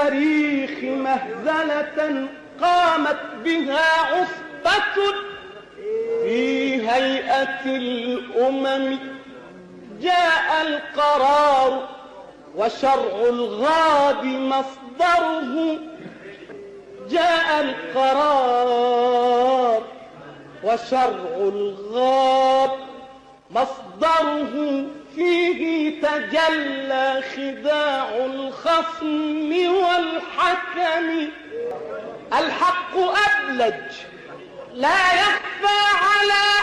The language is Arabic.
التاريخ مهزلة قامت بها عصبة في هيئة الأمم. جاء القرار وشرع الغاب مصدره، جاء القرار وشرع الغاب مصدره، فيه تجلى خداع الخصم والحكم. الحق أبلج لا يخفى على